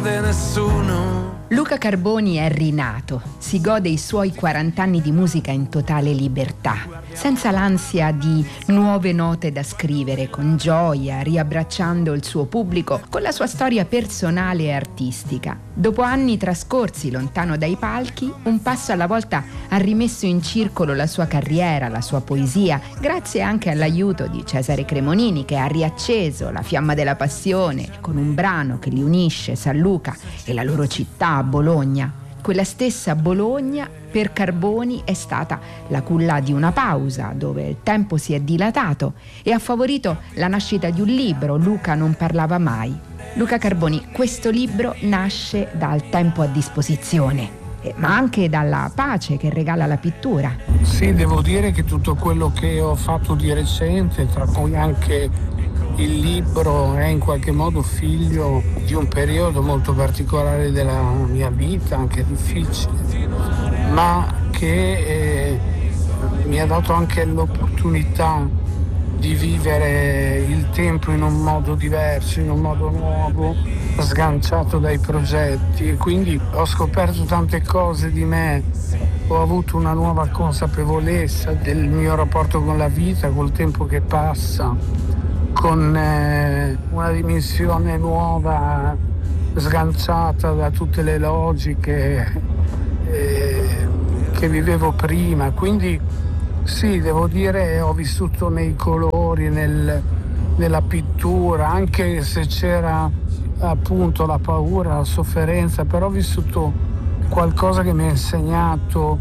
vede nessuno. Luca Carboni è rinato, si gode i suoi 40 anni di musica in totale libertà, senza l'ansia di nuove note da scrivere, con gioia, riabbracciando il suo pubblico con la sua storia personale e artistica. Dopo anni trascorsi lontano dai palchi, un passo alla volta ha rimesso in circolo la sua carriera, la sua poesia, grazie anche all'aiuto di Cesare Cremonini, che ha riacceso la fiamma della passione con un brano che li unisce, San Luca e la loro città, Bologna. Quella stessa Bologna per Carboni è stata la culla di una pausa, dove il tempo si è dilatato e ha favorito la nascita di un libro, Luca non parlava mai. Luca Carboni, questo libro nasce dal tempo a disposizione, ma anche dalla pace che regala la pittura. Sì, devo dire che tutto quello che ho fatto di recente, tra cui anche il libro, è in qualche modo figlio di un periodo molto particolare della mia vita, anche difficile, ma che mi ha dato anche l'opportunità di vivere il tempo in un modo diverso, in un modo nuovo, sganciato dai progetti, e quindi ho scoperto tante cose di me, ho avuto una nuova consapevolezza del mio rapporto con la vita, col tempo che passa, con una dimensione nuova, sganciata da tutte le logiche che vivevo prima. Quindi sì, devo dire, ho vissuto nei colori, nella pittura, anche se c'era appunto la paura, la sofferenza, però ho vissuto qualcosa che mi ha insegnato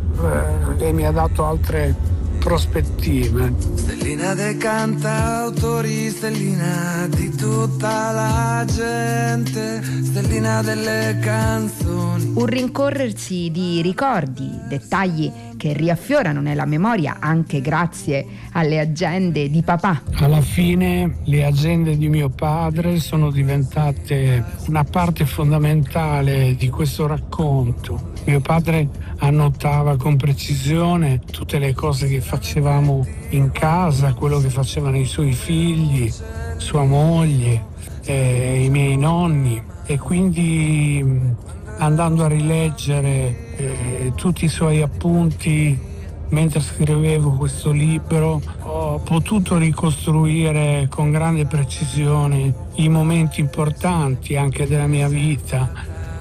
e mi ha dato altre prospettive. Stellina dei cantautori, stellina di tutta la gente, stellina delle canzoni. Un rincorrersi di ricordi, dettagli che riaffiorano nella memoria anche grazie alle agende di papà. Alla fine le agende di mio padre sono diventate una parte fondamentale di questo racconto. Mio padre annotava con precisione tutte le cose che facevamo in casa, quello che facevano i suoi figli, sua moglie, i miei nonni, e quindi andando a rileggere tutti i suoi appunti mentre scrivevo questo libro, ho potuto ricostruire con grande precisione i momenti importanti anche della mia vita,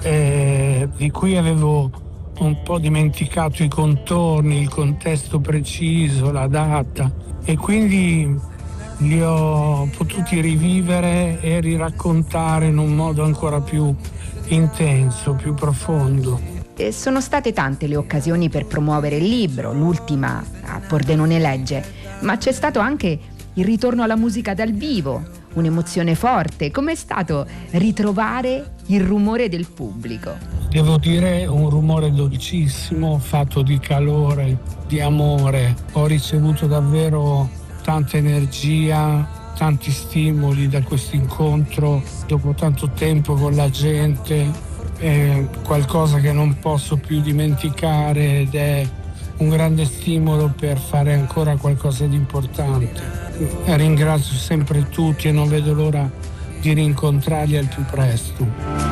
di cui avevo un po' dimenticato i contorni, il contesto preciso, la data, e quindi li ho potuti rivivere e riraccontare in un modo ancora più intenso, più profondo. E sono state tante le occasioni per promuovere il libro, l'ultima a Pordenone Legge, ma c'è stato anche il ritorno alla musica dal vivo, un'emozione forte. Com'è stato ritrovare il rumore del pubblico? Devo dire un rumore dolcissimo, fatto di calore, di amore. Ho ricevuto davvero tanta energia, tanti stimoli da questo incontro dopo tanto tempo con la gente. È qualcosa che non posso più dimenticare ed è un grande stimolo per fare ancora qualcosa di importante. Ringrazio sempre tutti e non vedo l'ora di rincontrarli al più presto.